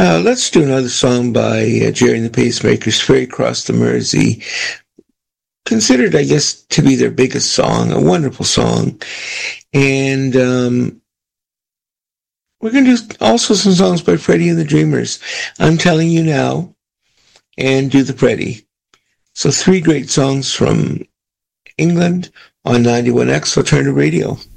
Let's do another song by Jerry and the Pacemakers, Ferry Across the Mersey. Considered, I guess, to be their biggest song, a wonderful song. And we're going to do also some songs by Freddie and the Dreamers. I'm Telling You Now, and Do the Freddie. So 3 great songs from England on 91X Alternative Radio.